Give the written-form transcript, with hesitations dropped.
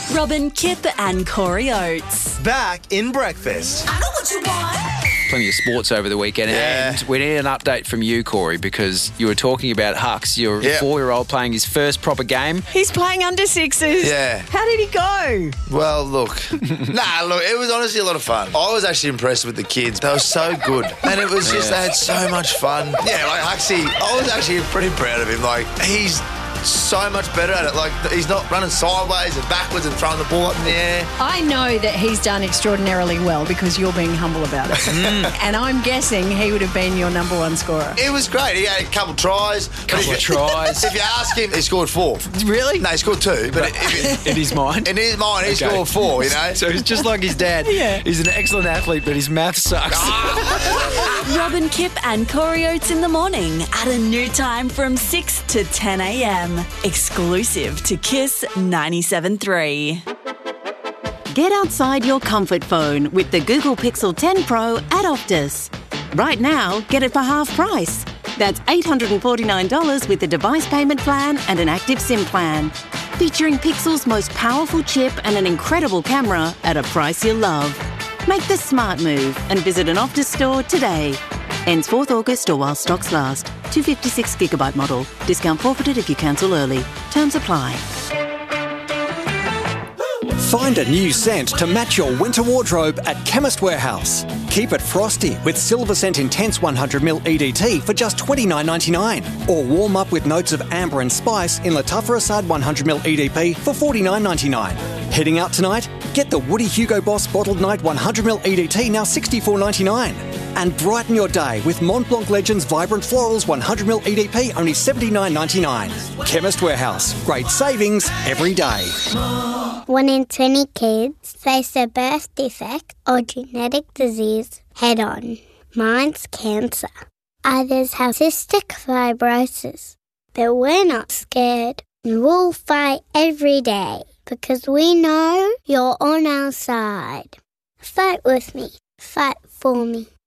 Robin, Kip and Corey Oates. Back in breakfast. I know what you want. Plenty of sports over the weekend, and we need an update from you, Corey, because you were talking about Hux, your 4-year-old playing his first proper game. He's playing under sixes. Yeah. How did he go? Well, look. It was honestly a lot of fun. I was actually impressed with the kids. They were so good. And it was just, they had so much fun. Yeah, like Huxie, I was actually pretty proud of him. Like, he's so much better at it. Like, he's not running sideways and backwards and throwing the ball up in the air. I know that he's done extraordinarily well because you're being humble about it. And I'm guessing he would have been your number one scorer. It was great. He had a couple tries. If you ask him, he scored 4. Really? No, he scored 2. But In his mind? In his mind, he scored 4, you know? So he's just like his dad. Yeah. He's an excellent athlete, but his math sucks. Robin, Kip and Corey Oates in the morning at a new time from 6 to 10 a.m. Exclusive to Kiss 97.3. Get outside your comfort phone with the Google Pixel 10 Pro at Optus. Right now, get it for half price. That's $849 with a device payment plan and an active SIM plan. Featuring Pixel's most powerful chip and an incredible camera at a price you'll love. Make the smart move and visit an Optus store today. Ends 4th August or while stocks last. 256GB model. Discount forfeited if you cancel early. Terms apply. Find a new scent to match your winter wardrobe at Chemist Warehouse. Keep it frosty with Silver Scent Intense 100ml EDT for just $29.99. Or warm up with notes of amber and spice in Lattafa Assad 100ml EDP for $49.99. Heading out tonight? Get the Woody Hugo Boss Bottled Night 100ml EDT now $64.99. And brighten your day with Mont Blanc Legends Vibrant Florals 100ml EDP only $79.99. Chemist Warehouse. Great savings every day. 1 in 20 kids face a birth defect or genetic disease head on. Mine's cancer. Others have cystic fibrosis. But we're not scared. We'll fight every day because we know you're on our side. Fight with me. Fight for me.